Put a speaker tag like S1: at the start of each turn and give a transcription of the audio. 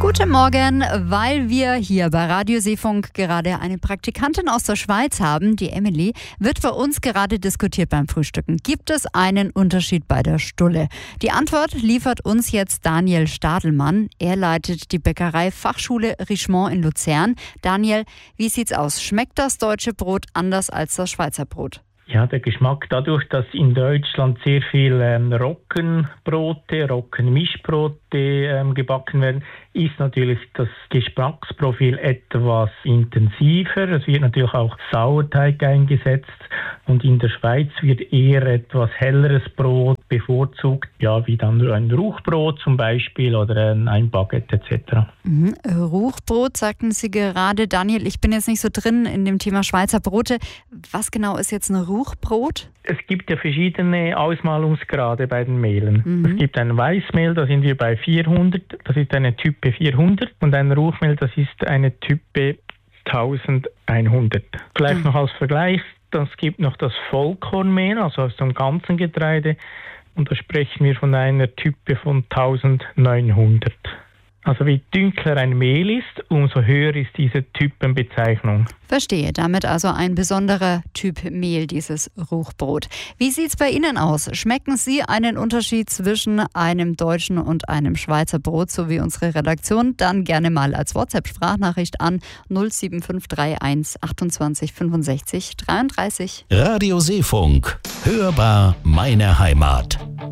S1: Guten Morgen, weil wir hier bei Radio Seefunk gerade eine Praktikantin aus der Schweiz haben, die Emily, wird bei uns gerade diskutiert beim Frühstücken. Gibt es einen Unterschied bei der Stulle? Die Antwort liefert uns jetzt Daniel Stadelmann. Er leitet die Bäckerei Fachschule Richemont in Luzern. Daniel, wie sieht's aus? Schmeckt das deutsche Brot anders als das Schweizer Brot?
S2: Ja, der Geschmack, dadurch, dass in Deutschland sehr viel Roggenbrote, Roggenmischbrote gebacken werden, ist natürlich das Geschmacksprofil etwas intensiver. Es wird natürlich auch Sauerteig eingesetzt und in der Schweiz wird eher etwas helleres Brot bevorzugt, ja, wie dann ein Ruchbrot zum Beispiel oder ein Baguette etc.
S1: Ruchbrot, sagten Sie gerade. Daniel, ich bin jetzt nicht so drin in dem Thema Schweizer Brote. Was genau ist jetzt ein Ruchbrot?
S2: Es gibt ja verschiedene Ausmalungsgrade bei den Mehlen. Es gibt ein Weißmehl, da sind wir bei 400, das ist eine Type 400, und ein Ruchmehl, das ist eine Type 1100. Vielleicht noch als Vergleich, es gibt noch das Vollkornmehl, also aus dem ganzen Getreide, und da sprechen wir von einer Type von 1900. Also wie dunkler ein Mehl ist, umso höher ist diese Typenbezeichnung.
S1: Verstehe, damit also ein besonderer Typ Mehl, dieses Ruchbrot. Wie sieht's bei Ihnen aus? Schmecken Sie einen Unterschied zwischen einem deutschen und einem Schweizer Brot, so wie unsere Redaktion? Dann gerne mal als WhatsApp-Sprachnachricht an 07531 28 65 33.
S3: Radio Seefunk. Hörbar meine Heimat.